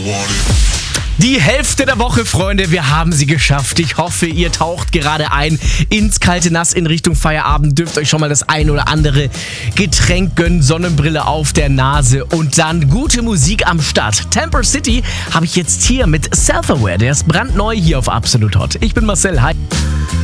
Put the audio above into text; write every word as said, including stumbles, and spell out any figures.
Die Hälfte der Woche, Freunde, wir haben sie geschafft. Ich hoffe, ihr taucht gerade ein ins kalte Nass in Richtung Feierabend. Dürft euch schon mal das ein oder andere Getränk gönnen, Sonnenbrille auf der Nase und dann gute Musik am Start. Temper City habe ich jetzt hier mit Self-Aware, der ist brandneu hier auf Absolut Hot. Ich bin Marcel, hi.